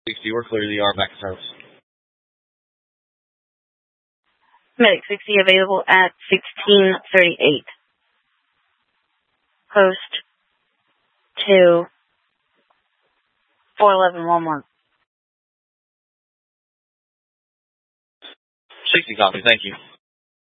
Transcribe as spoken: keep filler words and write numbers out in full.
sixty, we're clear. The R back to service. Medic sixty available at sixteen thirty-eight. Post two four eleven one one. sixty copy, thank you.